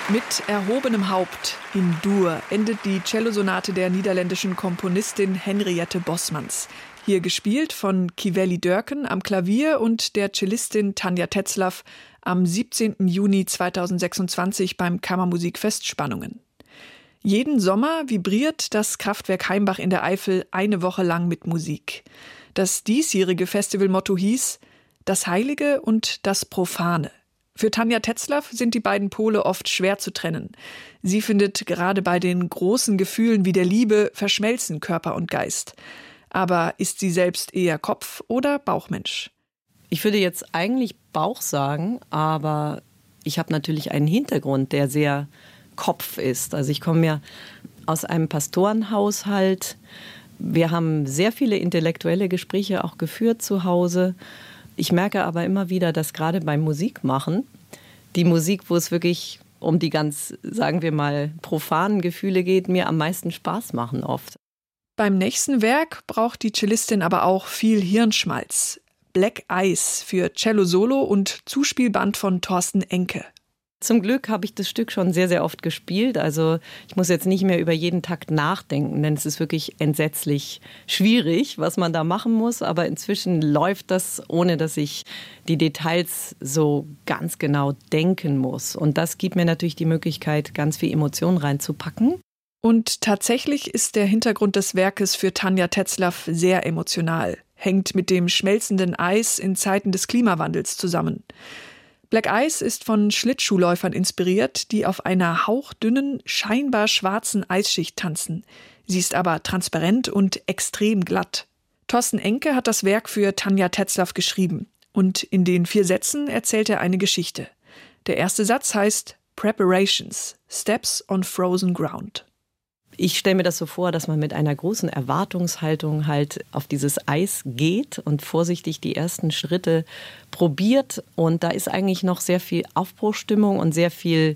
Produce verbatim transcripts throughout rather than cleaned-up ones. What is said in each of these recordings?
Mit erhobenem Haupt in Dur endet die Cellosonate der niederländischen Komponistin Henriette Bosmans. Hier gespielt von Kiveli Dörken am Klavier und der Cellistin Tanja Tetzlaff am siebzehnten Juni zweitausendsechsundzwanzig beim Kammermusikfest Spannungen. Jeden Sommer vibriert das Kraftwerk Heimbach in der Eifel eine Woche lang mit Musik. Das diesjährige Festivalmotto hieß »Das Heilige und das Profane«. Für Tanja Tetzlaff sind die beiden Pole oft schwer zu trennen. Sie findet, gerade bei den großen Gefühlen wie der Liebe verschmelzen Körper und Geist. Aber ist sie selbst eher Kopf- oder Bauchmensch? Ich würde jetzt eigentlich Bauch sagen, aber ich habe natürlich einen Hintergrund, der sehr Kopf ist. Also ich komme ja aus einem Pastorenhaushalt. Wir haben sehr viele intellektuelle Gespräche auch geführt zu Hause. Ich merke aber immer wieder, dass gerade beim Musikmachen, die Musik, wo es wirklich um die ganz, sagen wir mal, profanen Gefühle geht, mir am meisten Spaß machen oft. Beim nächsten Werk braucht die Cellistin aber auch viel Hirnschmalz. Black Ice für Cello Solo und Zuspielband von Thorsten Enke. Zum Glück habe ich das Stück schon sehr, sehr oft gespielt. Also ich muss jetzt nicht mehr über jeden Takt nachdenken, denn es ist wirklich entsetzlich schwierig, was man da machen muss. Aber inzwischen läuft das, ohne dass ich die Details so ganz genau denken muss. Und das gibt mir natürlich die Möglichkeit, ganz viel Emotionen reinzupacken. Und tatsächlich ist der Hintergrund des Werkes für Tanja Tetzlaff sehr emotional. Hängt mit dem schmelzenden Eis in Zeiten des Klimawandels zusammen. Black Ice ist von Schlittschuhläufern inspiriert, die auf einer hauchdünnen, scheinbar schwarzen Eisschicht tanzen. Sie ist aber transparent und extrem glatt. Thorsten Enke hat das Werk für Tanja Tetzlaff geschrieben. Und in den vier Sätzen erzählt er eine Geschichte. Der erste Satz heißt Preparations, Steps on Frozen Ground. Ich stelle mir das so vor, dass man mit einer großen Erwartungshaltung halt auf dieses Eis geht und vorsichtig die ersten Schritte probiert. Und da ist eigentlich noch sehr viel Aufbruchstimmung und sehr viel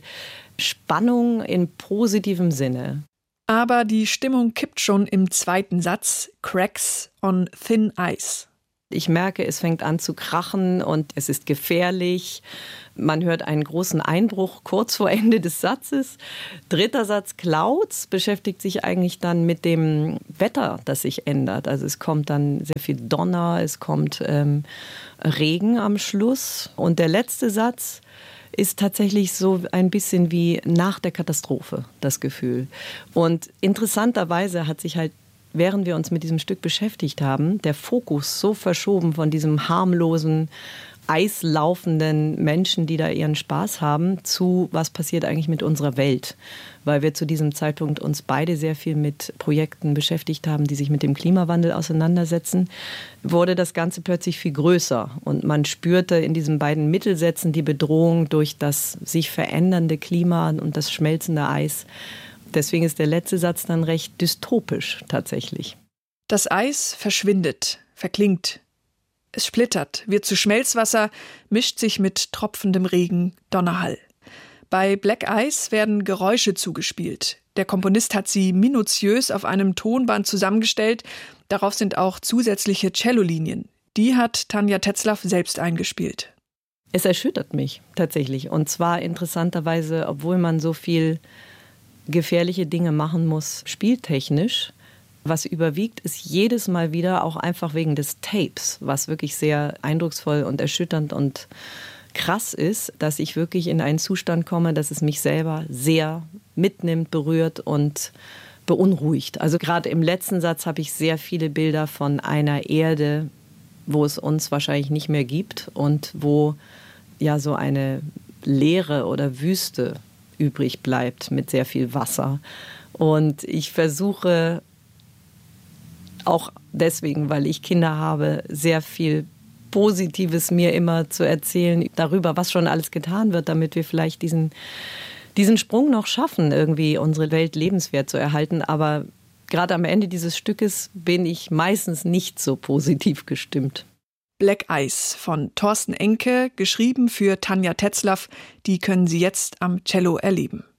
Spannung in positivem Sinne. Aber die Stimmung kippt schon im zweiten Satz, Cracks on Thin Ice. Ich merke, es fängt an zu krachen und es ist gefährlich. Man hört einen großen Einbruch kurz vor Ende des Satzes. Dritter Satz, Clouds, beschäftigt sich eigentlich dann mit dem Wetter, das sich ändert. Also es kommt dann sehr viel Donner, es kommt ähm, Regen am Schluss. Und der letzte Satz ist tatsächlich so ein bisschen wie nach der Katastrophe, das Gefühl. Und interessanterweise hat sich halt, während wir uns mit diesem Stück beschäftigt haben, der Fokus so verschoben von diesem harmlosen, eislaufenden Menschen, die da ihren Spaß haben, zu was passiert eigentlich mit unserer Welt. Weil wir zu diesem Zeitpunkt uns beide sehr viel mit Projekten beschäftigt haben, die sich mit dem Klimawandel auseinandersetzen, wurde das Ganze plötzlich viel größer. Und man spürte in diesen beiden Mittelsätzen die Bedrohung durch das sich verändernde Klima und das schmelzende Eis. Deswegen ist der letzte Satz dann recht dystopisch tatsächlich. Das Eis verschwindet, verklingt. Es splittert, wird zu Schmelzwasser, mischt sich mit tropfendem Regen, Donnerhall. Bei Black Ice werden Geräusche zugespielt. Der Komponist hat sie minutiös auf einem Tonband zusammengestellt. Darauf sind auch zusätzliche Cellolinien. Die hat Tanja Tetzlaff selbst eingespielt. Es erschüttert mich tatsächlich. Und zwar interessanterweise, obwohl man so viel gefährliche Dinge machen muss, spieltechnisch. Was überwiegt, ist jedes Mal wieder auch einfach wegen des Tapes, was wirklich sehr eindrucksvoll und erschütternd und krass ist, dass ich wirklich in einen Zustand komme, dass es mich selber sehr mitnimmt, berührt und beunruhigt. Also gerade im letzten Satz habe ich sehr viele Bilder von einer Erde, wo es uns wahrscheinlich nicht mehr gibt und wo ja so eine Leere oder Wüste übrig bleibt mit sehr viel Wasser. Und ich versuche auch deswegen, weil ich Kinder habe, sehr viel Positives mir immer zu erzählen darüber, was schon alles getan wird, damit wir vielleicht diesen, diesen Sprung noch schaffen, irgendwie unsere Welt lebenswert zu erhalten. Aber gerade am Ende dieses Stückes bin ich meistens nicht so positiv gestimmt. Black Ice von Thorsten Enke, geschrieben für Tanja Tetzlaff, die können Sie jetzt am Cello erleben.